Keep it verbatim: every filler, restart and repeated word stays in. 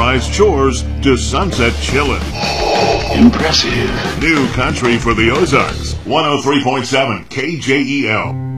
glamorize chores to sunset chillin'. Impressive. New country for the Ozarks. one oh three point seven K J E L.